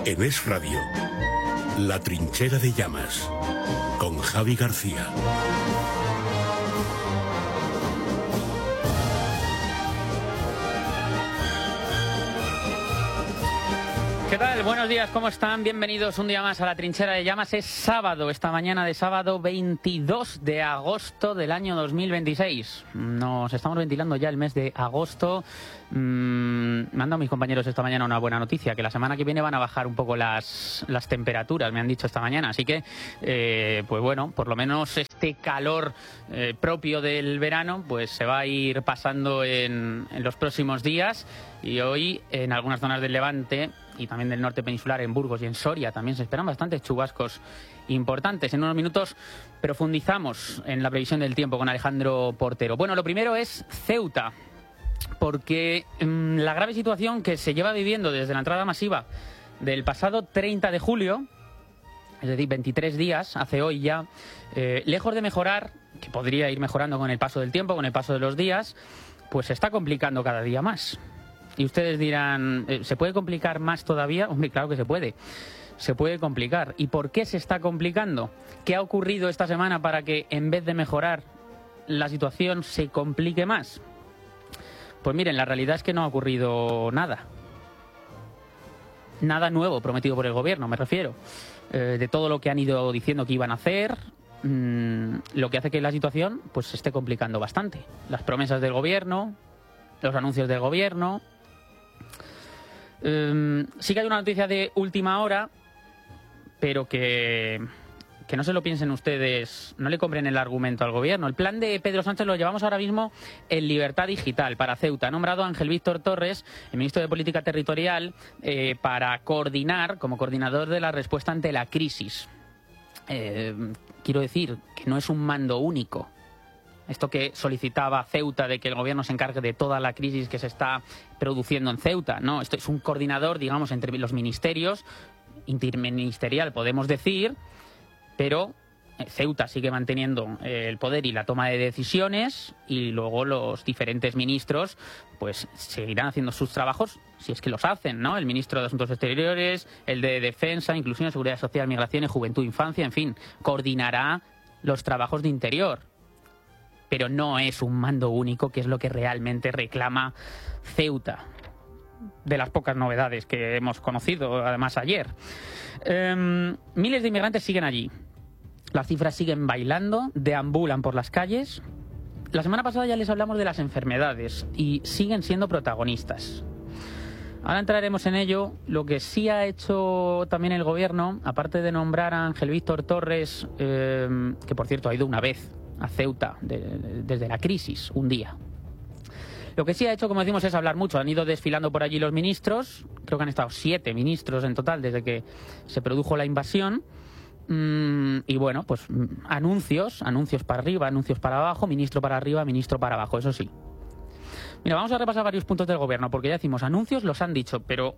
En Es Radio, La Trinchera de Llamas, con Javi García. ¿Qué tal? Buenos días, ¿cómo están? Bienvenidos un día más a La Trinchera de Llamas. Es sábado, esta mañana de sábado 22 de agosto del año 2026. Nos estamos ventilando ya el mes de agosto. Me han dado mis compañeros esta mañana una buena noticia, que la semana que viene van a bajar un poco las temperaturas, me han dicho esta mañana. Así que, pues bueno, por lo menos este calor propio del verano pues se va a ir pasando en los próximos días. Y hoy en algunas zonas del Levante y también del norte peninsular, en Burgos y en Soria, también se esperan bastantes chubascos importantes. En unos minutos profundizamos en la previsión del tiempo con Alejandro Portero. Bueno, lo primero es Ceuta, porque la grave situación que se lleva viviendo desde la entrada masiva del pasado 30 de julio, es decir, 23 días, hace hoy ya, lejos de mejorar, que podría ir mejorando con el paso del tiempo, con el paso de los días, pues se está complicando cada día más. Y ustedes dirán, ¿se puede complicar más todavía? Hombre, claro que se puede. Se puede complicar. ¿Y por qué se está complicando? ¿Qué ha ocurrido esta semana para que, en vez de mejorar, la situación se complique más? Pues miren, la realidad es que no ha ocurrido nada. Nada nuevo prometido por el gobierno, me refiero. De todo lo que han ido diciendo que iban a hacer, lo que hace que la situación pues se esté complicando bastante. Las promesas del gobierno, los anuncios del gobierno. Sí que hay una noticia de última hora, pero que no se lo piensen ustedes, no le compren el argumento al gobierno. El plan de Pedro Sánchez lo llevamos ahora mismo en Libertad Digital para Ceuta. Ha nombrado a Ángel Víctor Torres, el ministro de Política Territorial, para coordinar, como coordinador de la respuesta ante la crisis. Quiero decir que no es un mando único. Esto que solicitaba Ceuta de que el gobierno se encargue de toda la crisis que se está produciendo en Ceuta. No, esto es un coordinador, digamos, entre los ministerios, interministerial podemos decir, pero Ceuta sigue manteniendo el poder y la toma de decisiones, y luego los diferentes ministros pues seguirán haciendo sus trabajos, si es que los hacen, ¿no? El ministro de Asuntos Exteriores, el de Defensa, Inclusión, Seguridad Social, Migraciones, Juventud, Infancia, en fin, coordinará los trabajos de Interior. Pero no es un mando único, que es lo que realmente reclama Ceuta, de las pocas novedades que hemos conocido, además, ayer. Miles de inmigrantes siguen allí. Las cifras siguen bailando, deambulan por las calles. La semana pasada ya les hablamos de las enfermedades y siguen siendo protagonistas. Ahora entraremos en ello. Lo que sí ha hecho también el gobierno, aparte de nombrar a Ángel Víctor Torres, que por cierto ha ido una vez a Ceuta desde la crisis, un día. Lo que sí ha hecho, como decimos, es hablar mucho. Han ido desfilando por allí los ministros. Creo que han estado 7 ministros en total desde que se produjo la invasión. Y bueno, pues anuncios para arriba, anuncios para abajo, ministro para arriba, ministro para abajo, eso sí. Mira, vamos a repasar varios puntos del gobierno, porque ya decimos, anuncios los han dicho, pero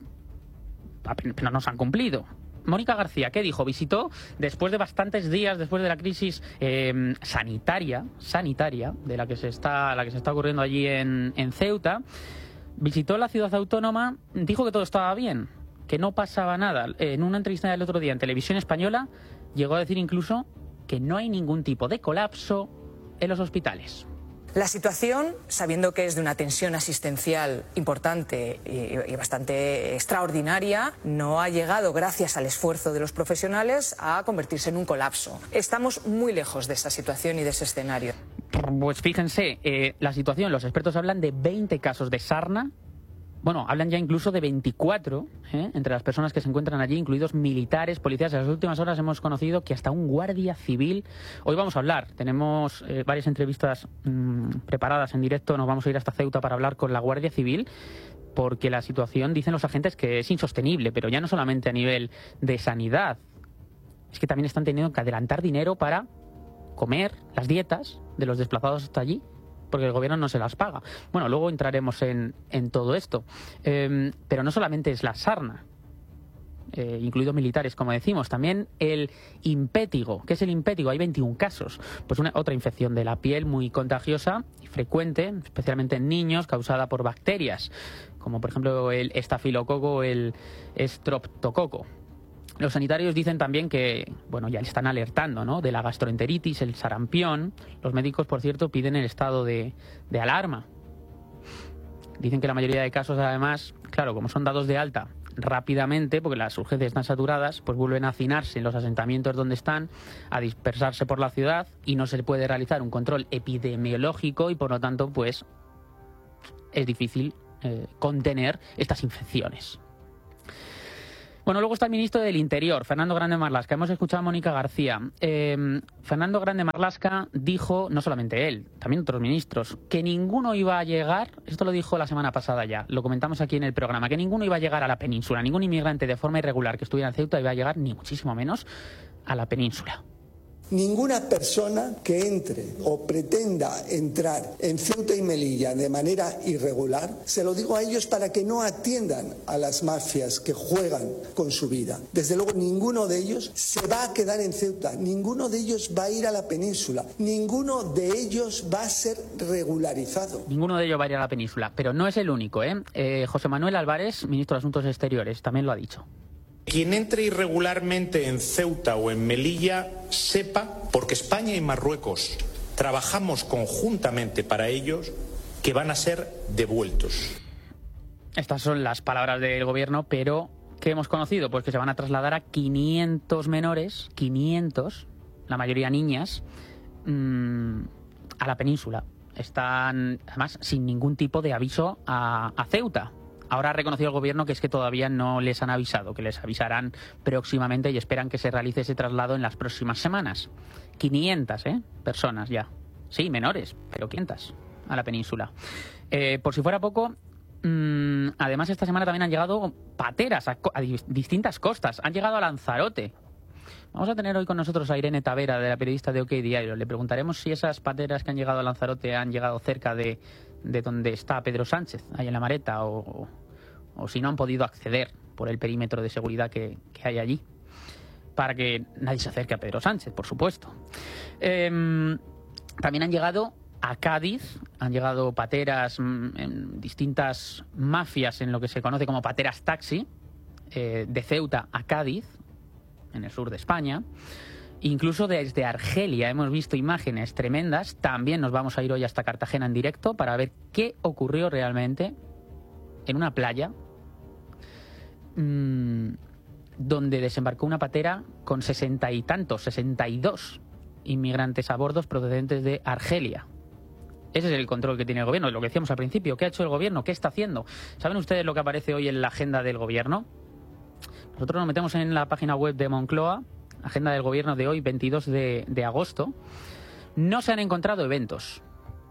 no se han cumplido. Mónica García, ¿qué dijo? Visitó, después de bastantes días, después de la crisis sanitaria de la que se está ocurriendo allí en Ceuta, visitó la ciudad autónoma, dijo que todo estaba bien, que no pasaba nada. En una entrevista del otro día en Televisión Española llegó a decir incluso que no hay ningún tipo de colapso en los hospitales. La situación, sabiendo que es de una tensión asistencial importante y bastante extraordinaria, no ha llegado, gracias al esfuerzo de los profesionales, a convertirse en un colapso. Estamos muy lejos de esta situación y de ese escenario. Pues fíjense, la situación, los expertos hablan de 20 casos de sarna. Bueno, hablan ya incluso de 24 entre las personas que se encuentran allí, incluidos militares, policías. En las últimas horas hemos conocido que hasta un guardia civil. Hoy vamos a hablar, tenemos varias entrevistas preparadas en directo. Nos vamos a ir hasta Ceuta para hablar con la Guardia Civil, porque la situación, dicen los agentes, que es insostenible, pero ya no solamente a nivel de sanidad. Es que también están teniendo que adelantar dinero para comer las dietas de los desplazados hasta allí, porque el gobierno no se las paga. Bueno, luego entraremos en todo esto. Pero no solamente es la sarna, incluidos militares, como decimos, también el impétigo. ¿Qué es el impétigo? Hay 21 casos. Pues otra infección de la piel muy contagiosa y frecuente, especialmente en niños, causada por bacterias. como por ejemplo el estafilococo o el estreptococo. Los sanitarios dicen también que, bueno, ya le están alertando, ¿no?, de la gastroenteritis, el sarampión. Los médicos, por cierto, piden el estado de alarma. Dicen que la mayoría de casos, además, claro, como son dados de alta rápidamente, porque las urgencias están saturadas, pues vuelven a hacinarse en los asentamientos donde están, a dispersarse por la ciudad y no se puede realizar un control epidemiológico y, por lo tanto, pues es difícil contener estas infecciones. Bueno, luego está el ministro del Interior, Fernando Grande Marlaska. Hemos escuchado a Mónica García. Fernando Grande Marlaska dijo, no solamente él, también otros ministros, que ninguno iba a llegar, esto lo dijo la semana pasada ya, lo comentamos aquí en el programa, que ninguno iba a llegar a la península, ningún inmigrante de forma irregular que estuviera en Ceuta iba a llegar, ni muchísimo menos, a la península. Ninguna persona que entre o pretenda entrar en Ceuta y Melilla de manera irregular, se lo digo a ellos para que no atiendan a las mafias que juegan con su vida. Desde luego, ninguno de ellos se va a quedar en Ceuta, ninguno de ellos va a ir a la península, ninguno de ellos va a ser regularizado. Ninguno de ellos va a ir a la península, pero no es el único, José Manuel Álvarez, ministro de Asuntos Exteriores, también lo ha dicho. Quien entre irregularmente en Ceuta o en Melilla sepa, porque España y Marruecos trabajamos conjuntamente para ellos, que van a ser devueltos. Estas son las palabras del gobierno, pero ¿qué hemos conocido? Pues que se van a trasladar a 500 menores, 500, la mayoría niñas, a la península. Están, además, sin ningún tipo de aviso a Ceuta. Ahora ha reconocido el gobierno que es que todavía no les han avisado, que les avisarán próximamente y esperan que se realice ese traslado en las próximas semanas. 500 personas ya. Sí, menores, pero 500 a la península. Por si fuera poco, además esta semana también han llegado pateras a distintas costas. Han llegado a Lanzarote. Vamos a tener hoy con nosotros a Irene Tavera, de la periodista de OK Diario. Le preguntaremos si esas pateras que han llegado a Lanzarote han llegado cerca de donde está Pedro Sánchez, ahí en La Mareta, o si no han podido acceder por el perímetro de seguridad que hay allí, para que nadie se acerque a Pedro Sánchez, por supuesto. También han llegado a Cádiz, han llegado pateras en distintas mafias, en lo que se conoce como pateras taxi, de Ceuta a Cádiz, en el sur de España. Incluso desde Argelia hemos visto imágenes tremendas. También nos vamos a ir hoy hasta Cartagena en directo para ver qué ocurrió realmente en una playa donde desembarcó una patera con 60 y tantos, 62 inmigrantes a bordo procedentes de Argelia. Ese es el control que tiene el gobierno, lo que decíamos al principio. ¿Qué ha hecho el gobierno? ¿Qué está haciendo? ¿Saben ustedes lo que aparece hoy en la agenda del gobierno? Nosotros nos metemos en la página web de Moncloa, agenda del gobierno de hoy, 22 de agosto. No se han encontrado eventos.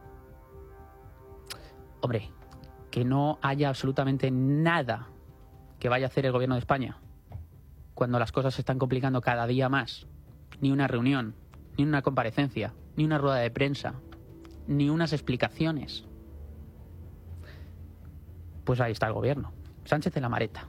Hombre, que no haya absolutamente nada que vaya a hacer el gobierno de España cuando las cosas se están complicando cada día más. Ni una reunión, ni una comparecencia, ni una rueda de prensa, ni unas explicaciones. Pues ahí está el gobierno. Sánchez en La Mareta.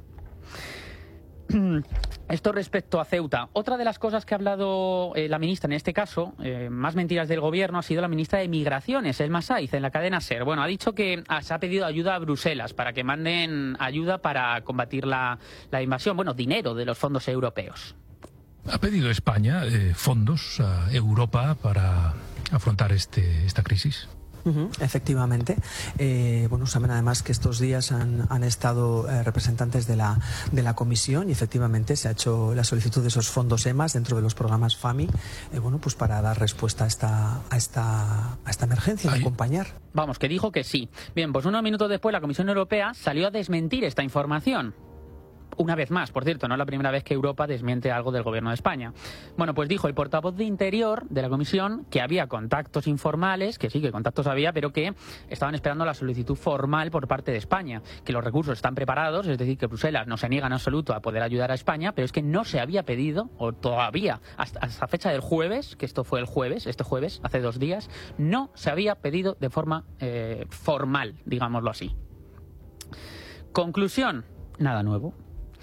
Esto respecto a Ceuta. Otra de las cosas que ha hablado la ministra, en este caso, más mentiras del gobierno, ha sido la ministra de Migraciones, Elma Saiz, en la cadena SER. Bueno, ha dicho que se ha pedido ayuda a Bruselas para que manden ayuda para combatir la invasión, bueno, dinero de los fondos europeos. Ha pedido España fondos a Europa para afrontar esta crisis. Efectivamente. Bueno, saben además que estos días han estado representantes de la Comisión y efectivamente se ha hecho la solicitud de esos fondos EMAS dentro de los programas FAMI, bueno, pues para dar respuesta a esta emergencia, acompañar. Vamos, que dijo que sí. Bien, pues unos minutos después la Comisión Europea salió a desmentir esta información. Una vez más, por cierto, no es la primera vez que Europa desmiente algo del gobierno de España. Bueno, pues dijo el portavoz de Interior de la Comisión que había contactos informales, que sí, que contactos había, pero que estaban esperando la solicitud formal por parte de España, que los recursos están preparados, es decir, que Bruselas no se niega en absoluto a poder ayudar a España, pero es que no se había pedido, o todavía, hasta fecha del jueves, que esto fue este jueves, hace 2 días, no se había pedido de forma formal, digámoslo así. Conclusión, nada nuevo.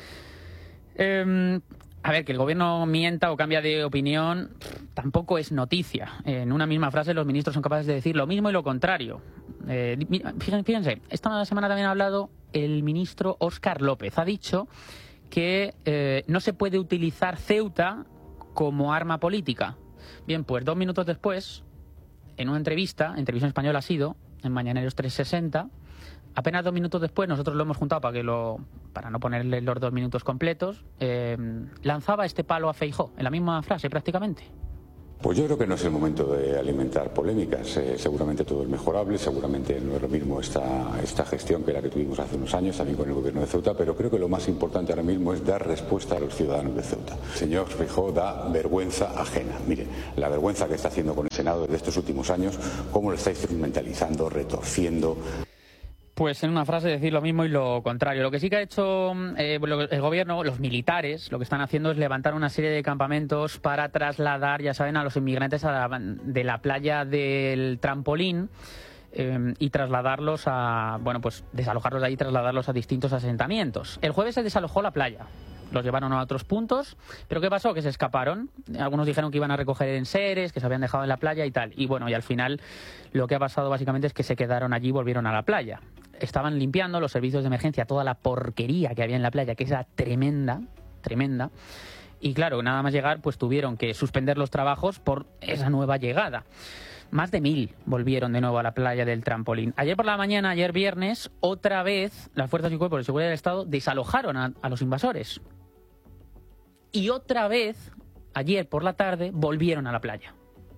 A ver, que el gobierno mienta o cambia de opinión tampoco es noticia. En una misma frase los ministros son capaces de decir lo mismo y lo contrario. Fíjense, esta semana también ha hablado el ministro Óscar López. Ha dicho que no se puede utilizar Ceuta como arma política. Bien, pues 2 minutos después, en una entrevista, en Televisión Española ha sido, en Mañaneros 360, apenas 2 minutos después, nosotros lo hemos juntado para no ponerle los 2 minutos completos, lanzaba este palo a Feijóo, en la misma frase prácticamente. Pues yo creo que no es el momento de alimentar polémicas. Seguramente todo es mejorable, seguramente no es lo mismo esta gestión que la que tuvimos hace unos años, también con el gobierno de Ceuta, pero creo que lo más importante ahora mismo es dar respuesta a los ciudadanos de Ceuta. El señor Feijóo da vergüenza ajena. Mire, la vergüenza que está haciendo con el Senado desde estos últimos años, cómo lo está instrumentalizando, retorciendo. Pues en una frase decir lo mismo y lo contrario. Lo que sí que ha hecho el gobierno, los militares, lo que están haciendo es levantar una serie de campamentos para trasladar, ya saben, a los inmigrantes de la playa del Trampolín y trasladarlos pues desalojarlos de ahí y trasladarlos a distintos asentamientos. El jueves se desalojó la playa. Los llevaron a otros puntos, pero ¿qué pasó? Que se escaparon. Algunos dijeron que iban a recoger enseres, que se habían dejado en la playa y tal. Y bueno, y al final lo que ha pasado básicamente es que se quedaron allí y volvieron a la playa. Estaban limpiando los servicios de emergencia toda la porquería que había en la playa, que era tremenda, tremenda. Y claro, nada más llegar, pues tuvieron que suspender los trabajos por esa nueva llegada. Más de 1000 volvieron de nuevo a la playa del Trampolín. Ayer por la mañana, ayer viernes, otra vez las fuerzas y cuerpos de seguridad del Estado desalojaron a los invasores. Y otra vez, ayer por la tarde, volvieron a la playa.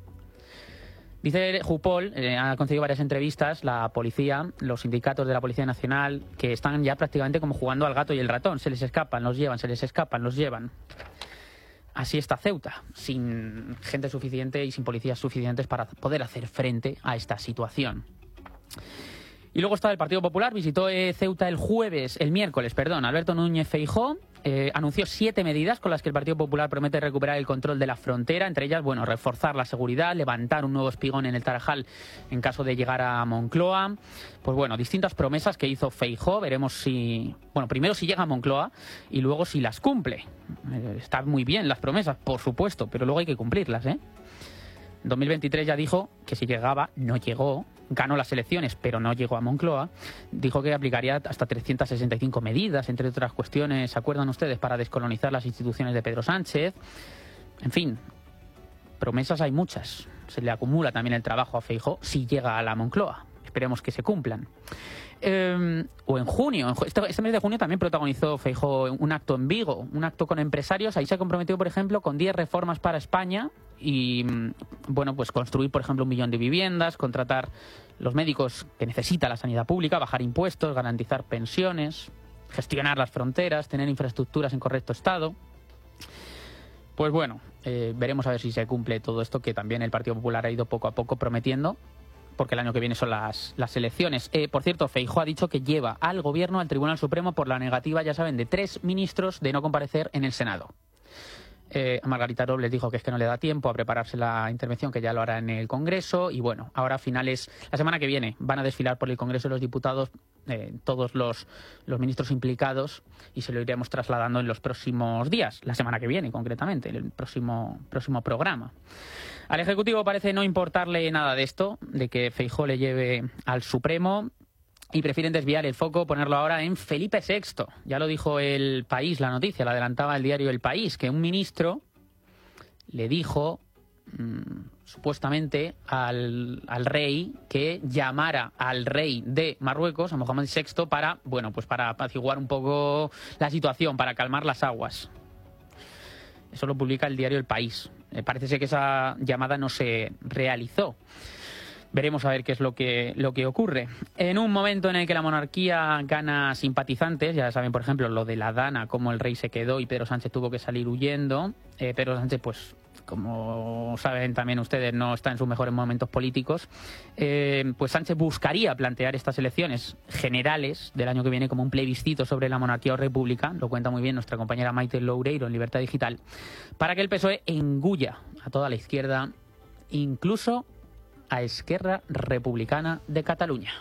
Dice Jupol, ha concedido varias entrevistas, la policía, los sindicatos de la Policía Nacional, que están ya prácticamente como jugando al gato y el ratón. Se les escapan, los llevan, se les escapan, los llevan. Así está Ceuta, sin gente suficiente y sin policías suficientes para poder hacer frente a esta situación. Y luego está el Partido Popular, visitó Ceuta el miércoles, Alberto Núñez Feijóo. Anunció 7 medidas con las que el Partido Popular promete recuperar el control de la frontera, entre ellas, reforzar la seguridad, levantar un nuevo espigón en el Tarajal en caso de llegar a Moncloa. Pues distintas promesas que hizo Feijóo, veremos primero si llega a Moncloa y luego si las cumple. Están muy bien las promesas, por supuesto, pero luego hay que cumplirlas, En 2023 ya dijo que si llegaba, no llegó, ganó las elecciones, pero no llegó a Moncloa. Dijo que aplicaría hasta 365 medidas, entre otras cuestiones, ¿se acuerdan ustedes?, para descolonizar las instituciones de Pedro Sánchez. En fin, promesas hay muchas. Se le acumula también el trabajo a Feijóo si llega a la Moncloa. Esperemos que se cumplan. O en junio, este mes de junio también protagonizó Feijóo un acto en Vigo, un acto con empresarios. Ahí se comprometió, por ejemplo, con 10 reformas para España y, pues construir, por ejemplo, 1 millón de viviendas, contratar los médicos que necesita la sanidad pública, bajar impuestos, garantizar pensiones, gestionar las fronteras, tener infraestructuras en correcto estado. Pues veremos a ver si se cumple todo esto que también el Partido Popular ha ido poco a poco prometiendo, porque el año que viene son las elecciones. Por cierto, Feijóo ha dicho que lleva al Gobierno al Tribunal Supremo por la negativa, ya saben, de 3 ministros de no comparecer en el Senado. A Margarita Robles dijo que es que no le da tiempo a prepararse la intervención, que ya lo hará en el Congreso. Y a ahora a finales, la semana que viene, van a desfilar por el Congreso de los Diputados todos los ministros implicados y se lo iremos trasladando en los próximos días, la semana que viene concretamente, el próximo programa. Al Ejecutivo parece no importarle nada de esto, de que Feijóo le lleve al Supremo, y prefieren desviar el foco, ponerlo ahora en Felipe VI. Ya lo dijo El País, la noticia, la adelantaba el diario El País, que un ministro le dijo supuestamente al rey que llamara al rey de Marruecos, a Mohamed VI, para apaciguar un poco la situación, para calmar las aguas. Eso lo publica el diario El País. Parece ser que esa llamada no se realizó. Veremos a ver qué es lo que ocurre. En un momento en el que la monarquía gana simpatizantes, ya saben, por ejemplo, lo de la Dana, cómo el rey se quedó y Pedro Sánchez tuvo que salir huyendo. Pedro Sánchez, pues, como saben también ustedes, no está en sus mejores momentos políticos. Pues Sánchez buscaría plantear estas elecciones generales del año que viene como un plebiscito sobre la monarquía o república, lo cuenta muy bien nuestra compañera Maite Loureiro en Libertad Digital, para que el PSOE engulla a toda la izquierda, incluso a Esquerra Republicana de Cataluña.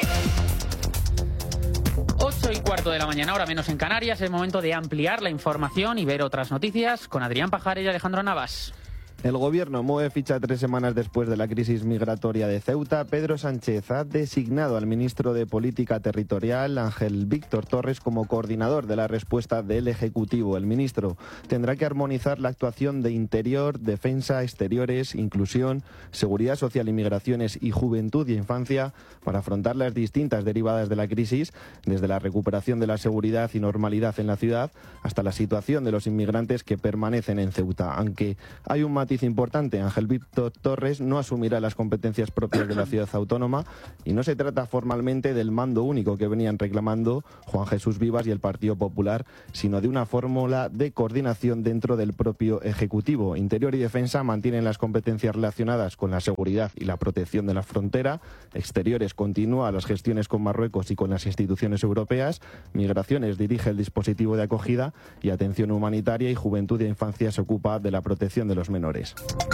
8:15 de la mañana, hora menos en Canarias. Es momento de ampliar la información y ver otras noticias con Adrián Pajares y Alejandro Navas. El gobierno mueve ficha 3 semanas después de la crisis migratoria de Ceuta. Pedro Sánchez ha designado al ministro de Política Territorial, Ángel Víctor Torres, como coordinador de la respuesta del Ejecutivo. El ministro tendrá que armonizar la actuación de Interior, Defensa, Exteriores, Inclusión, Seguridad Social, Inmigraciones y Juventud y Infancia para afrontar las distintas derivadas de la crisis, desde la recuperación de la seguridad y normalidad en la ciudad hasta la situación de los inmigrantes que permanecen en Ceuta. Aunque hay un matiz importante, Ángel Víctor Torres no asumirá las competencias propias de la ciudad autónoma y no se trata formalmente del mando único que venían reclamando Juan Jesús Vivas y el Partido Popular, sino de una fórmula de coordinación dentro del propio Ejecutivo. Interior y Defensa mantienen las competencias relacionadas con la seguridad y la protección de la frontera. Exteriores continúa las gestiones con Marruecos y con las instituciones europeas. Migraciones dirige el dispositivo de acogida y Atención Humanitaria y Juventud e Infancia se ocupa de la protección de los menores.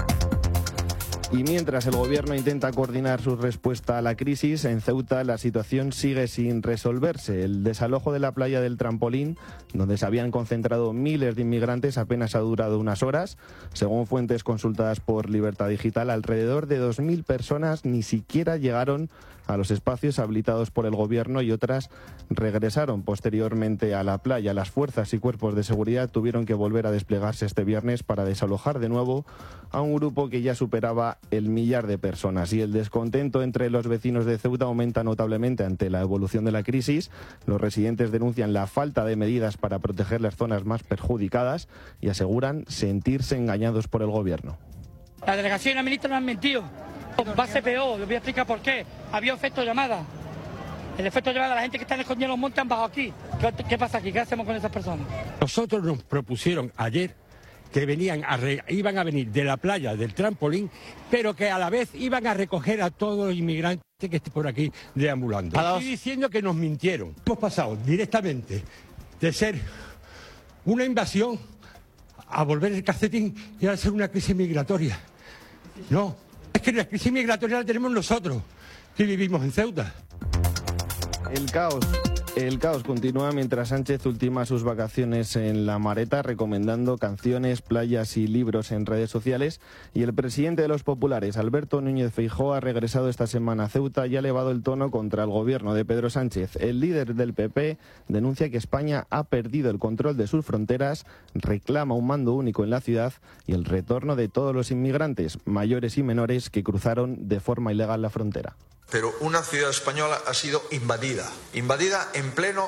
Y mientras el gobierno intenta coordinar su respuesta a la crisis, en Ceuta la situación sigue sin resolverse. El desalojo de la playa del Trampolín, donde se habían concentrado miles de inmigrantes, apenas ha durado unas horas. Según fuentes consultadas por Libertad Digital, alrededor de 2.000 personas ni siquiera llegaron a los espacios habilitados por el gobierno y otras regresaron posteriormente a la playa. Las fuerzas y cuerpos de seguridad tuvieron que volver a desplegarse este viernes para desalojar de nuevo a un grupo que ya superaba el 1.000.000 de personas. Y el descontento entre los vecinos de Ceuta aumenta notablemente ante la evolución de la crisis. Los residentes denuncian la falta de medidas para proteger las zonas más perjudicadas y aseguran sentirse engañados por el gobierno. La delegación y la ministra nos han mentido. Va a ser peor, les voy a explicar por qué. Había efecto llamada. El efecto llamada, la gente que está escondida en los montes han bajado aquí. ¿Qué pasa aquí? ¿Qué hacemos con esas personas? Nosotros nos propusieron ayer que iban a venir de la playa del Trampolín, pero que a la vez iban a recoger a todos los inmigrantes que estén por aquí deambulando. Estoy diciendo que nos mintieron. Hemos pasado directamente de ser una invasión a volver el calcetín y a ser una crisis migratoria. No, es que la crisis migratoria la tenemos nosotros, que vivimos en Ceuta. El caos continúa mientras Sánchez ultima sus vacaciones en La Mareta, recomendando canciones, playas y libros en redes sociales. Y el presidente de los populares, Alberto Núñez Feijóo, ha regresado esta semana a Ceuta y ha elevado el tono contra el gobierno de Pedro Sánchez. El líder del PP denuncia que España ha perdido el control de sus fronteras, reclama un mando único en la ciudad y el retorno de todos los inmigrantes, mayores y menores, que cruzaron de forma ilegal la frontera. Pero una ciudad española ha sido invadida en pleno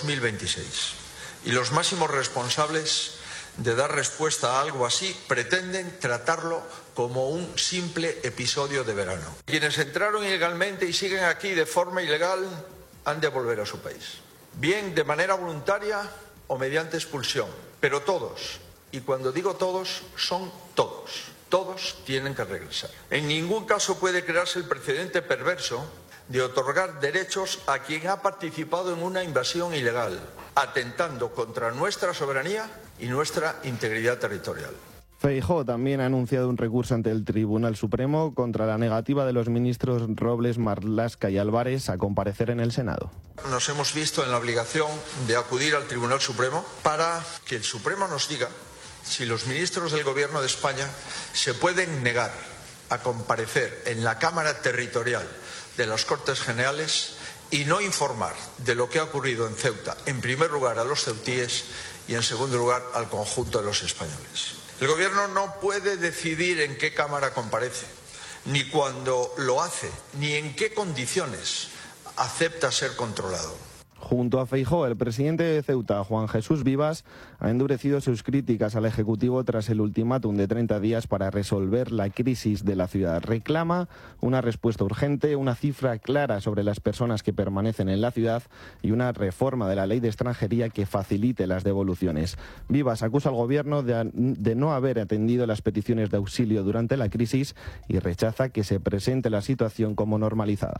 2026. Y los máximos responsables de dar respuesta a algo así pretenden tratarlo como un simple episodio de verano. Quienes entraron ilegalmente y siguen aquí de forma ilegal han de volver a su país, bien de manera voluntaria o mediante expulsión. Pero todos, y cuando digo todos, son todos. Todos tienen que regresar. En ningún caso puede crearse el precedente perverso de otorgar derechos a quien ha participado en una invasión ilegal, atentando contra nuestra soberanía y nuestra integridad territorial. Feijóo también ha anunciado un recurso ante el Tribunal Supremo contra la negativa de los ministros Robles, Marlaska y Álvarez a comparecer en el Senado. Nos hemos visto en la obligación de acudir al Tribunal Supremo para que el Supremo nos diga si los ministros del Gobierno de España se pueden negar a comparecer en la Cámara Territorial de las Cortes Generales y no informar de lo que ha ocurrido en Ceuta, en primer lugar a los ceutíes y en segundo lugar al conjunto de los españoles. El Gobierno no puede decidir en qué Cámara comparece, ni cuándo lo hace, ni en qué condiciones acepta ser controlado. Junto a Feijóo, el presidente de Ceuta, Juan Jesús Vivas, ha endurecido sus críticas al Ejecutivo tras el ultimátum de 30 días para resolver la crisis de la ciudad. Reclama una respuesta urgente, una cifra clara sobre las personas que permanecen en la ciudad y una reforma de la ley de extranjería que facilite las devoluciones. Vivas acusa al Gobierno de no haber atendido las peticiones de auxilio durante la crisis y rechaza que se presente la situación como normalizada.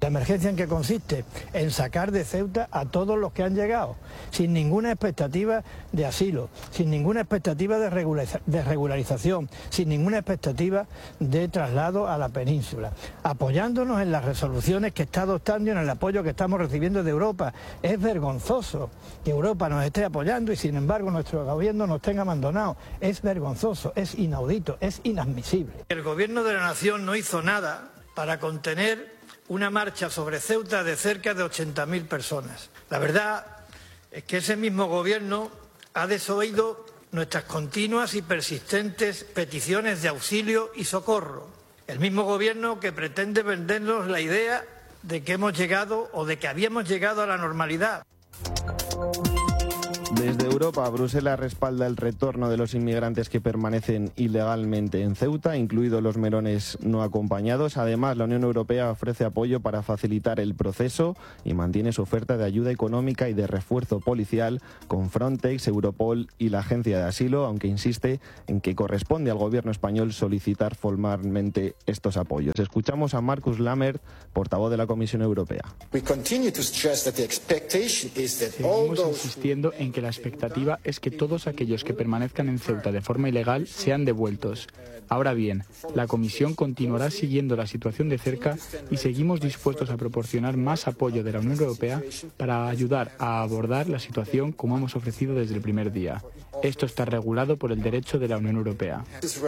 ¿La emergencia en qué consiste? En sacar de Ceuta a todos los que han llegado, sin ninguna expectativa de asilo, sin ninguna expectativa de regularización, sin ninguna expectativa de traslado a la península, apoyándonos en las resoluciones que está adoptando y en el apoyo que estamos recibiendo de Europa. Es vergonzoso que Europa nos esté apoyando y sin embargo nuestro gobierno nos tenga abandonado. Es vergonzoso, es inaudito, es inadmisible. El gobierno de la nación no hizo nada para contener una marcha sobre Ceuta de cerca de 80.000 personas. La verdad es que ese mismo gobierno ha desoído nuestras continuas y persistentes peticiones de auxilio y socorro. El mismo gobierno que pretende vendernos la idea de que hemos llegado o de que habíamos llegado a la normalidad. Desde Europa, Bruselas respalda el retorno de los inmigrantes que permanecen ilegalmente en Ceuta, incluidos los menores no acompañados. Además, la Unión Europea ofrece apoyo para facilitar el proceso y mantiene su oferta de ayuda económica y de refuerzo policial con Frontex, Europol y la Agencia de Asilo, aunque insiste en que corresponde al gobierno español solicitar formalmente estos apoyos. Escuchamos a Markus Lammert, portavoz de la Comisión Europea. Seguimos insistiendo en que la expectativa es que todos aquellos que permanezcan en Ceuta de forma ilegal sean devueltos. Ahora bien, la Comisión continuará siguiendo la situación de cerca y seguimos dispuestos a proporcionar más apoyo de la Unión Europea para ayudar a abordar la situación como hemos ofrecido desde el primer día. Esto está regulado por el derecho de la Unión Europea.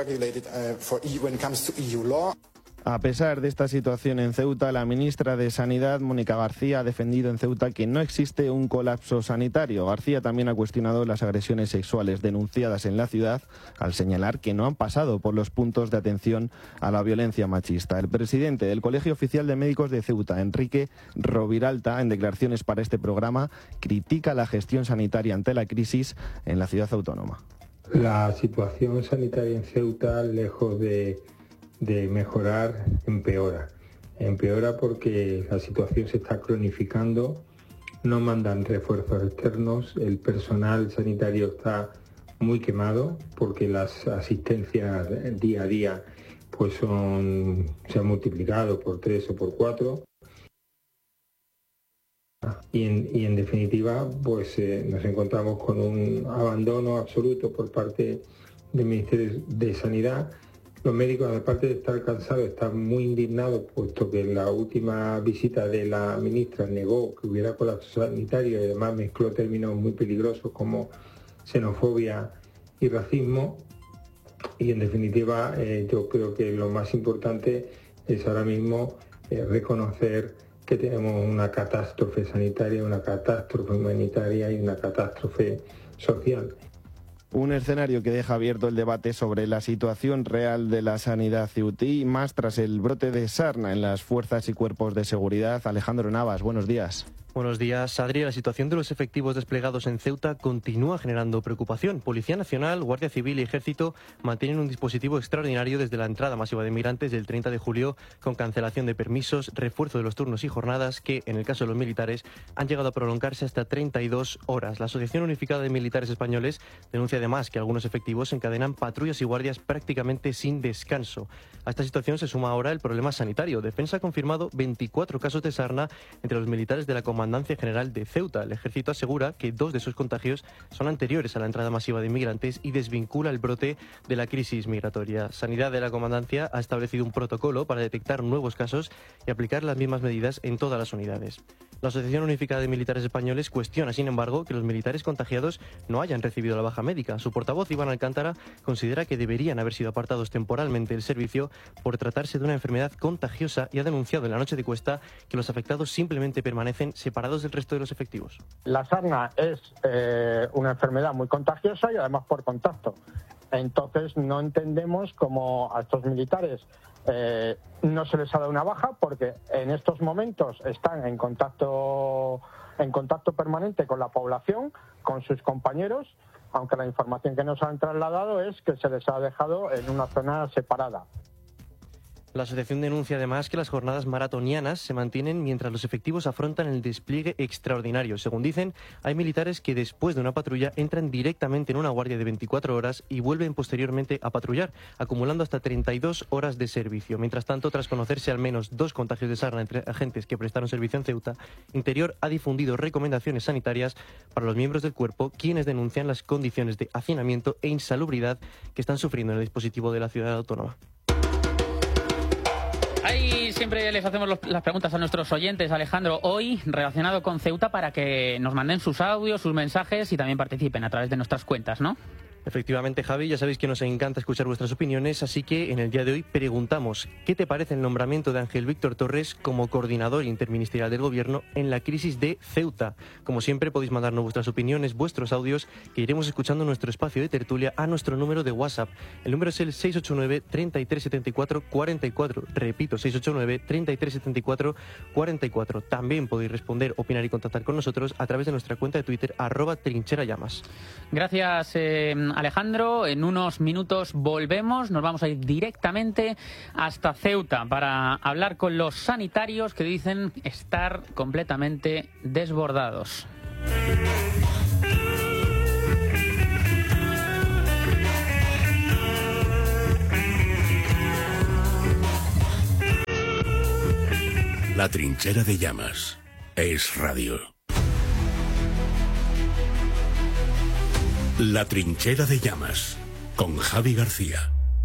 A pesar de esta situación en Ceuta, la ministra de Sanidad, Mónica García, ha defendido en Ceuta que no existe un colapso sanitario. García también ha cuestionado las agresiones sexuales denunciadas en la ciudad, al señalar que no han pasado por los puntos de atención a la violencia machista. El presidente del Colegio Oficial de Médicos de Ceuta, Enrique Roviralta, en declaraciones para este programa, critica la gestión sanitaria ante la crisis en la ciudad autónoma. La situación sanitaria en Ceuta, lejos de mejorar, empeora. Empeora porque la situación se está cronificando, no mandan refuerzos externos, el personal sanitario está muy quemado porque las asistencias día a día pues se han multiplicado por 3 o por 4. Y en definitiva pues nos encontramos con un abandono absoluto por parte del Ministerio de Sanidad. Los médicos, aparte de estar cansados, están muy indignados, puesto que en la última visita de la ministra negó que hubiera colapso sanitario y además mezcló términos muy peligrosos como xenofobia y racismo. Y en definitiva, yo creo que lo más importante es ahora mismo reconocer que tenemos una catástrofe sanitaria, una catástrofe humanitaria y una catástrofe social. Un escenario que deja abierto el debate sobre la situación real de la sanidad ceutí, más tras el brote de sarna en las fuerzas y cuerpos de seguridad. Alejandro Navas, buenos días. Buenos días, Adri. La situación de los efectivos desplegados en Ceuta continúa generando preocupación. Policía Nacional, Guardia Civil y Ejército mantienen un dispositivo extraordinario desde la entrada masiva de migrantes del 30 de julio, con cancelación de permisos, refuerzo de los turnos y jornadas que, en el caso de los militares, han llegado a prolongarse hasta 32 horas. La Asociación Unificada de Militares Españoles denuncia además que algunos efectivos encadenan patrullas y guardias prácticamente sin descanso. A esta situación se suma ahora el problema sanitario. Defensa ha confirmado 24 casos de sarna entre los militares de la Comandancia General de Ceuta. El Ejército asegura que 2 de esos contagios son anteriores a la entrada masiva de inmigrantes y desvincula el brote de la crisis migratoria. Sanidad de la Comandancia ha establecido un protocolo para detectar nuevos casos y aplicar las mismas medidas en todas las unidades. La Asociación Unificada de Militares Españoles cuestiona, sin embargo, que los militares contagiados no hayan recibido la baja médica. Su portavoz, Iván Alcántara, considera que deberían haber sido apartados temporalmente del servicio por tratarse de una enfermedad contagiosa y ha denunciado en la noche de Cuesta que los afectados simplemente permanecen separados del resto de los efectivos. La sarna es una enfermedad muy contagiosa y además por contacto. Entonces no entendemos cómo a estos militares no se les ha dado una baja, porque en estos momentos están en contacto permanente con la población, con sus compañeros, aunque la información que nos han trasladado es que se les ha dejado en una zona separada. La asociación denuncia además que las jornadas maratonianas se mantienen mientras los efectivos afrontan el despliegue extraordinario. Según dicen, hay militares que después de una patrulla entran directamente en una guardia de 24 horas y vuelven posteriormente a patrullar, acumulando hasta 32 horas de servicio. Mientras tanto, tras conocerse al menos 2 contagios de sarna entre agentes que prestaron servicio en Ceuta, Interior ha difundido recomendaciones sanitarias para los miembros del cuerpo, quienes denuncian las condiciones de hacinamiento e insalubridad que están sufriendo en el dispositivo de la ciudad autónoma. Ahí siempre les hacemos las preguntas a nuestros oyentes, Alejandro, hoy relacionado con Ceuta, para que nos manden sus audios, sus mensajes y también participen a través de nuestras cuentas, ¿no? Efectivamente, Javi, ya sabéis que nos encanta escuchar vuestras opiniones, así que en el día de hoy preguntamos: ¿qué te parece el nombramiento de Ángel Víctor Torres como coordinador interministerial del Gobierno en la crisis de Ceuta? Como siempre, podéis mandarnos vuestras opiniones, vuestros audios, que iremos escuchando en nuestro espacio de tertulia a nuestro número de WhatsApp. El número es el 689 3374 44. Repito, 689 3374 44. También podéis responder, opinar y contactar con nosotros a través de nuestra cuenta de Twitter, @trincherallamas. Gracias, Alejandro. En unos minutos volvemos, nos vamos a ir directamente hasta Ceuta para hablar con los sanitarios que dicen estar completamente desbordados. La Trinchera de Llamas es radio. La Trinchera de Llamas, con Javi García.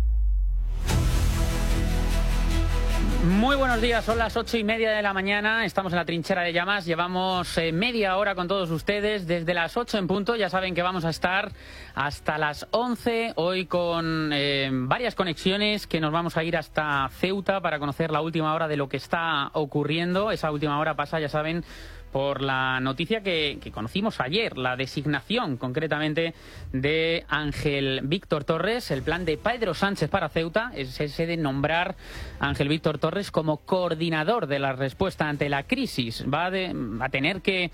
Muy buenos días, son las 8:30 de la mañana, estamos en la Trinchera de Llamas, llevamos media hora con todos ustedes, desde las 8 en punto, ya saben que vamos a estar hasta las 11, hoy con varias conexiones que nos vamos a ir hasta Ceuta para conocer la última hora de lo que está ocurriendo. Esa última hora pasa, ya saben, por la noticia que conocimos ayer, la designación concretamente de Ángel Víctor Torres, el plan de Pedro Sánchez para Ceuta, es ese de nombrar a Ángel Víctor Torres como coordinador de la respuesta ante la crisis. Va a tener que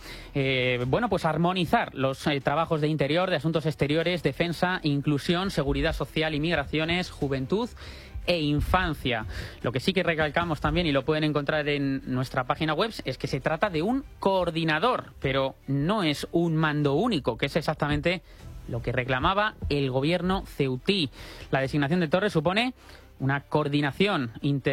pues armonizar los trabajos de Interior, de Asuntos Exteriores, Defensa, Inclusión, Seguridad Social y Migraciones, Juventud e Infancia. Lo que sí que recalcamos también, y lo pueden encontrar en nuestra página web, es que se trata de un coordinador, pero no es un mando único, que es exactamente lo que reclamaba el gobierno ceutí. La designación de Torres supone una coordinación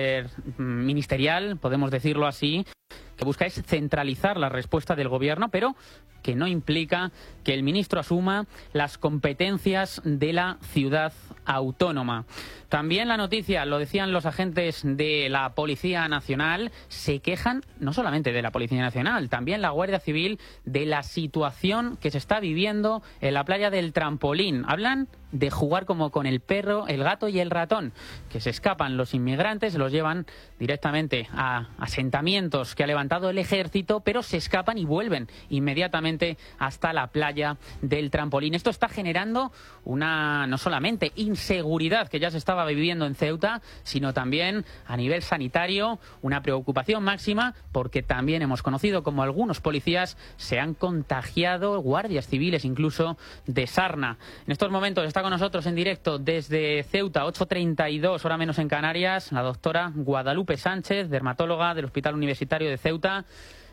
interministerial, podemos decirlo así, que busca es centralizar la respuesta del gobierno, pero que no implica que el ministro asuma las competencias de la ciudad autónoma. También la noticia, lo decían los agentes de la Policía Nacional, se quejan no solamente de la Policía Nacional, también la Guardia Civil, de la situación que se está viviendo en la playa del Trampolín. Hablan de jugar como con el perro, el gato y el ratón, que se escapan los inmigrantes, los llevan directamente a asentamientos que ha levantado el ejército, pero se escapan y vuelven inmediatamente hasta la playa del Trampolín. Esto está generando una, no solamente inseguridad que ya se estaba viviendo en Ceuta, sino también a nivel sanitario una preocupación máxima, porque también hemos conocido como algunos policías se han contagiado, guardias civiles incluso, de sarna. En estos momentos está con nosotros en directo desde Ceuta, 8:32, hora menos en Canarias, la doctora Guadalupe Sánchez, dermatóloga del Hospital Universitario de Ceuta.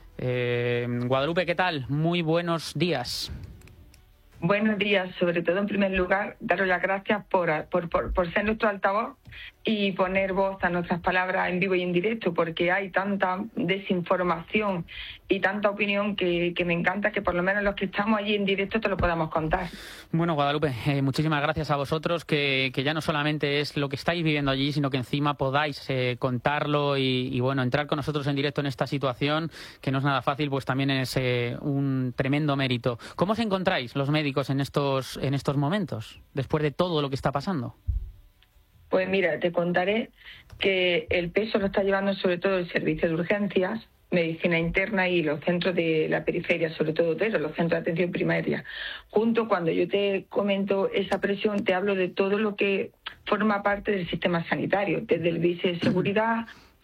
Guadalupe, ¿qué tal? Muy buenos días. Buenos días. Sobre todo, en primer lugar, daros las gracias por ser nuestro altavoz y poner voz a nuestras palabras en vivo y en directo, porque hay tanta desinformación y tanta opinión que me encanta que por lo menos los que estamos allí en directo te lo podamos contar. Bueno, Guadalupe, muchísimas gracias a vosotros, que ya no solamente es lo que estáis viviendo allí, sino que encima podáis contarlo y bueno, entrar con nosotros en directo en esta situación, que no es nada fácil, pues también es un tremendo mérito. ¿Cómo os encontráis los médicos en estos momentos, después de todo lo que está pasando? Pues mira, te contaré que el peso lo está llevando sobre todo el servicio de urgencias, medicina interna y los centros de la periferia, sobre todo los centros de atención primaria. Junto, cuando yo te comento esa presión, te hablo de todo lo que forma parte del sistema sanitario, desde el viceseguridad,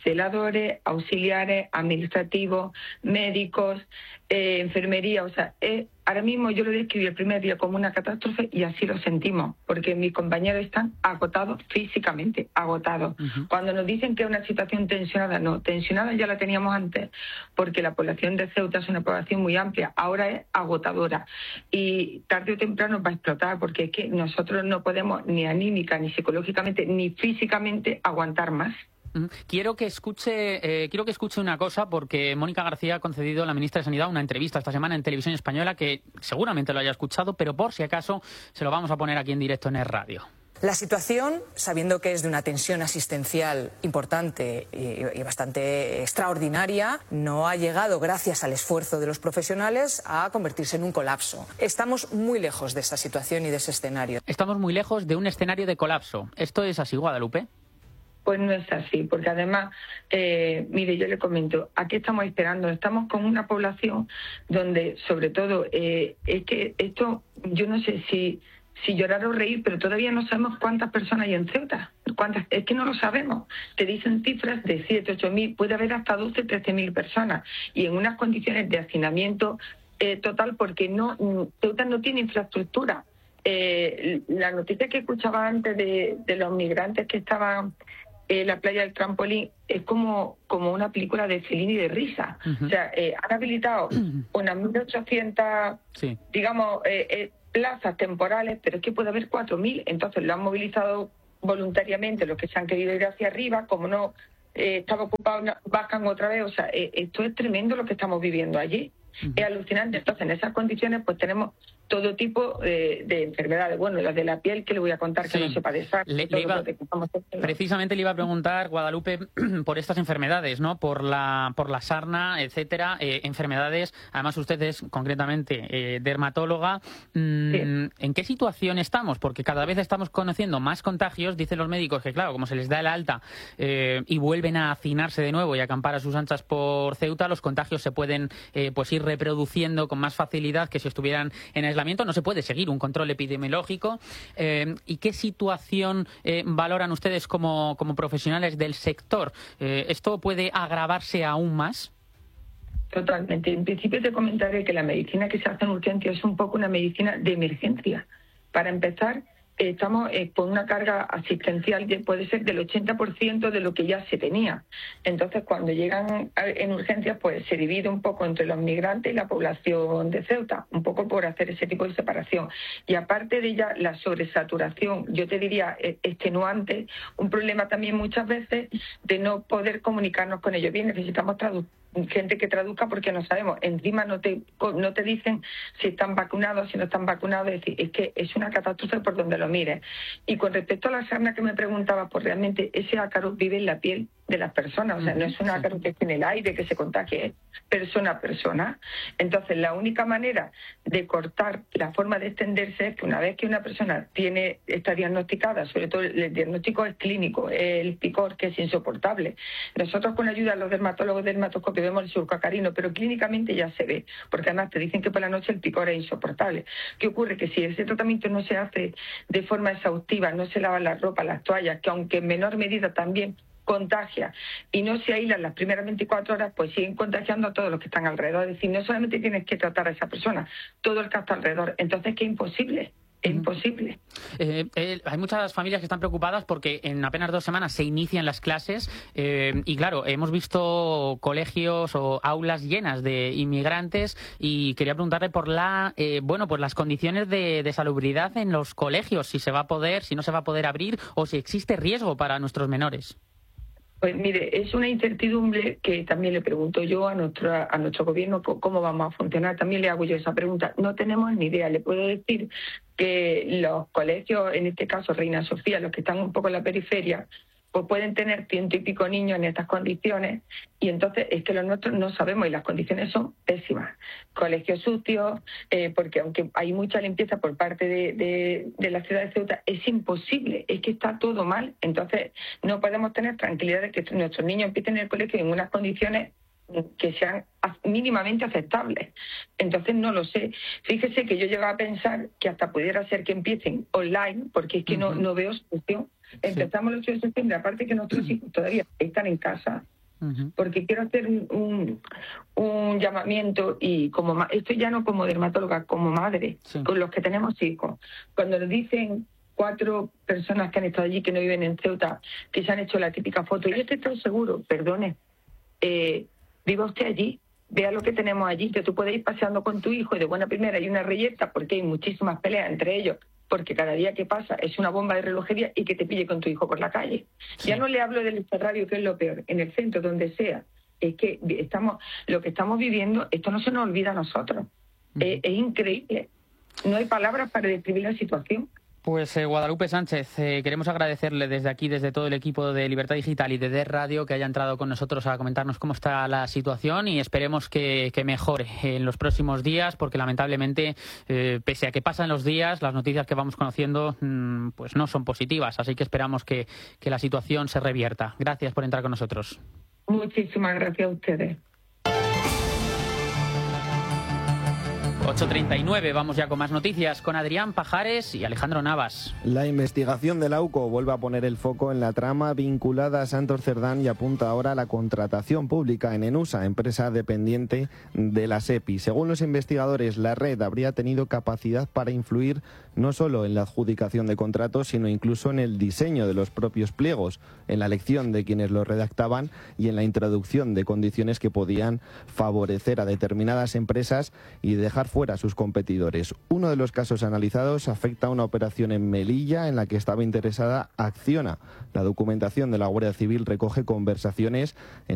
celadores, auxiliares, administrativos, médicos, enfermería. O sea, ahora mismo yo lo describí el primer día como una catástrofe y así lo sentimos, porque mis compañeros están agotados físicamente, agotados. Cuando nos dicen que es una situación tensionada, no, tensionada ya la teníamos antes, porque la población de Ceuta es una población muy amplia, ahora es agotadora y tarde o temprano va a explotar, porque es que nosotros no podemos ni anímica, ni psicológicamente, ni físicamente aguantar más. Quiero que escuche una cosa, porque Mónica García ha concedido, la ministra de Sanidad, una entrevista esta semana en Televisión Española, que seguramente lo haya escuchado, pero por si acaso se lo vamos a poner aquí en directo en el radio. La situación, sabiendo que es de una tensión asistencial importante y bastante extraordinaria, no ha llegado, gracias al esfuerzo de los profesionales, a convertirse en un colapso. Estamos muy lejos de esta situación y de ese escenario. Estamos muy lejos de un escenario de colapso. ¿Esto es así, Guadalupe? Pues no es así, porque además, mire, yo le comento, aquí estamos esperando, estamos con una población donde, sobre todo, es que esto, yo no sé si llorar o reír, pero todavía no sabemos cuántas personas hay en Ceuta. Es que no lo sabemos. Te dicen cifras de 7, 8.000, puede haber hasta 12, 13.000 personas, y en unas condiciones de hacinamiento total, porque Ceuta no tiene infraestructura. La noticia que escuchaba antes de los migrantes que estaban la playa del Trampolín es como una película de Fellini de risa. O sea, han habilitado unas 1.800, digamos, plazas temporales, pero es que puede haber 4.000. Entonces lo han movilizado voluntariamente los que se han querido ir hacia arriba. Como no estaba ocupado, bajan otra vez. O sea, esto es tremendo lo que estamos viviendo allí. Es alucinante. Entonces, en esas condiciones, pues tenemos todo tipo de enfermedades. Bueno, las de la piel, que le voy a contar que no sepa de esas. Precisamente le iba a preguntar, Guadalupe, por estas enfermedades, ¿no? Por la sarna, etcétera, enfermedades. Además, usted es concretamente dermatóloga. ¿En qué situación estamos? Porque cada vez estamos conociendo más contagios. Dicen los médicos que, claro, como se les da el alta y vuelven a hacinarse de nuevo y a acampar a sus anchas por Ceuta, los contagios se pueden pues ir reproduciendo con más facilidad que si estuvieran en aislamiento. No se puede seguir un control epidemiológico. ¿Y qué situación valoran ustedes como profesionales del sector? ¿Esto puede agravarse aún más? Totalmente. En principio te comentaré que la medicina que se hace en urgencia es un poco una medicina de emergencia. Para empezar, estamos con una carga asistencial que puede ser del 80% de lo que ya se tenía. Entonces, cuando llegan en urgencias, pues se divide un poco entre los migrantes y la población de Ceuta, un poco por hacer ese tipo de separación. Y aparte de ya la sobresaturación, yo te diría extenuante, un problema también muchas veces de no poder comunicarnos con ellos. Bien, necesitamos gente que traduzca porque no sabemos. Encima no te dicen si están vacunados, si no están vacunados. Es decir, es que es una catástrofe por donde lo mires. Y con respecto a la sarna que me preguntaba, pues realmente ese ácaro vive en la piel de las personas. O sea, no es un ácaro que esté en el aire, que se contagie, es persona a persona. Entonces, la única manera de cortar la forma de extenderse es que una vez que una persona está diagnosticada, sobre todo el diagnóstico es clínico, el picor, que es insoportable. Nosotros, con ayuda de los dermatólogos de dermatoscopio, vemos el surcoacarino, pero clínicamente ya se ve, porque además te dicen que por la noche el picor es insoportable. ¿Qué ocurre? Que si ese tratamiento no se hace de forma exhaustiva, no se lavan la ropa, las toallas, que aunque en menor medida también contagia, y no se aíslan las primeras 24 horas, pues siguen contagiando a todos los que están alrededor. Es decir, no solamente tienes que tratar a esa persona, todo el que está alrededor. Entonces, que es imposible. Es imposible. Hay muchas familias que están preocupadas porque en apenas 2 semanas se inician las clases y claro, hemos visto colegios o aulas llenas de inmigrantes y quería preguntarle por por las condiciones de salubridad en los colegios, si se va a poder, si no se va a poder abrir o si existe riesgo para nuestros menores. Pues mire, es una incertidumbre que también le pregunto yo a nuestro gobierno cómo vamos a funcionar. También le hago yo esa pregunta. No tenemos ni idea. Le puedo decir que los colegios, en este caso Reina Sofía, los que están un poco en la periferia, pues pueden tener 100 y pico niños en estas condiciones, y entonces es que los nuestros no sabemos y las condiciones son pésimas. Colegios sucios, porque aunque hay mucha limpieza por parte de la ciudad de Ceuta, es imposible, es que está todo mal. Entonces no podemos tener tranquilidad de que nuestros niños empiecen el colegio en unas condiciones que sean mínimamente aceptables. Entonces no lo sé. Fíjese que yo llegaba a pensar que hasta pudiera ser que empiecen online, porque es que no veo solución. Empezamos el 8 de septiembre, aparte que nuestros hijos todavía están en casa, Porque quiero hacer un llamamiento, y esto ya no como dermatóloga, como madre, con los que tenemos hijos. Cuando nos dicen 4 personas que han estado allí, que no viven en Ceuta, que se han hecho la típica foto, yo estoy seguro, perdone, viva usted allí, vea lo que tenemos allí, que tú puedes ir paseando con tu hijo y de buena primera hay una reyerta, porque hay muchísimas peleas entre ellos, porque cada día que pasa es una bomba de relojería, y que te pille con tu hijo por la calle. Ya no le hablo del extrarradio, que es lo peor, en el centro, donde sea. Es que lo que estamos viviendo, esto no se nos olvida a nosotros. Es increíble. No hay palabras para describir la situación. Pues Guadalupe Sánchez, queremos agradecerle desde aquí, desde todo el equipo de Libertad Digital y de DER Radio, que haya entrado con nosotros a comentarnos cómo está la situación, y esperemos que mejore en los próximos días, porque lamentablemente, pese a que pasan los días, las noticias que vamos conociendo pues no son positivas, así que esperamos que la situación se revierta. Gracias por entrar con nosotros. Muchísimas gracias a ustedes. 8:39, vamos ya con más noticias, con Adrián Pajares y Alejandro Navas. La investigación de la UCO vuelve a poner el foco en la trama vinculada a Santos Cerdán y apunta ahora a la contratación pública en Enusa, empresa dependiente de la SEPI. Según los investigadores, la red habría tenido capacidad para influir no solo en la adjudicación de contratos, sino incluso en el diseño de los propios pliegos, en la elección de quienes los redactaban y en la introducción de condiciones que podían favorecer a determinadas empresas y dejar fuera a sus competidores. Uno de los casos analizados afecta a una operación en Melilla en la que estaba interesada Acciona. La documentación de la Guardia Civil recoge conversaciones